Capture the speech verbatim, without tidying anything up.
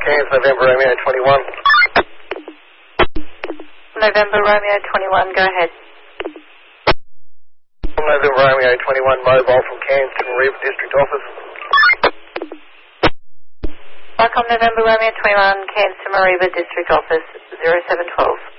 Cairns, November Romeo twenty-one. November Romeo twenty-one, go ahead. November Romeo twenty-one, mobile from Cairns to Mareeba District Office. Welcome November Romeo twenty-one, Cairns to Mareeba District Office, zero seven twelve.